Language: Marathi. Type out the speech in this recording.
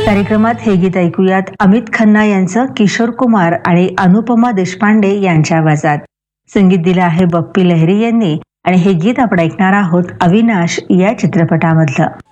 कार्यक्रमात हे गीत ऐकूयात अमित खन्ना यांचं किशोर कुमार आणि अनुपमा देशपांडे यांच्या आवाजात. संगीत दिलं आहे बप्पी लहिरी यांनी आणि हे गीत आपण ऐकणार आहोत अविनाश या चित्रपटामधलं.